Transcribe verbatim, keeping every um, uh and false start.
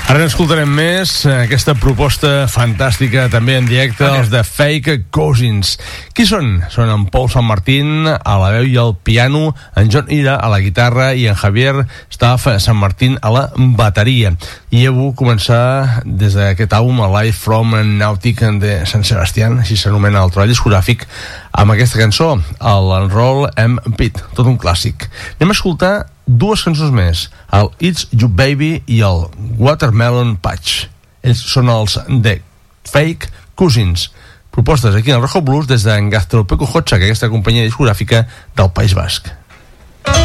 Ara n'escoltarem més, aquesta proposta fantàstica també en directe, okay. Els de Fake Cousins. Qui són? Són en Pol San Martín a la veu i al piano, en John Ira a la guitarra i en Javier Staff San Martín a la bateria. I he volgut començar des d'aquest àlbum, a Live from Nautic de Sant Sebastián, així s'anomena el treball discogràfic, amb aquesta cançó, el Roll and Pit, tot un clàssic. Anem a escoltar dues cançons més, el It's You Baby i el Watermelon Patch. Ells són els de Fake Cousins, propostes aquí al Rojo Blues des d'en Gaztelupeco Hotchak, aquesta companyia discogràfica del País Basc.